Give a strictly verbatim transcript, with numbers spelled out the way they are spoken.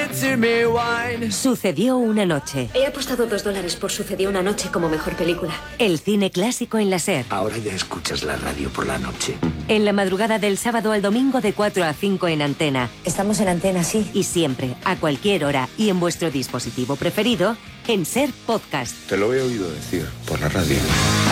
Sucedió una noche. He apostado dos dólares por Sucedió una noche como mejor película. El cine clásico en la SER. Ahora ya escuchas la radio por la noche. En la madrugada del sábado al domingo de cuatro a cinco en Antena. Estamos en Antena, sí. Y siempre, a cualquier hora y en vuestro dispositivo preferido, en SER Podcast. Te lo he oído decir por la radio.